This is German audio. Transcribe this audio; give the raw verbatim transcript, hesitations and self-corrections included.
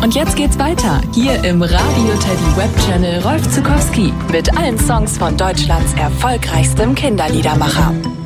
Und jetzt geht's weiter, hier im Radio Teddy Webchannel Rolf Zukowski mit allen Songs von Deutschlands erfolgreichstem Kinderliedermacher.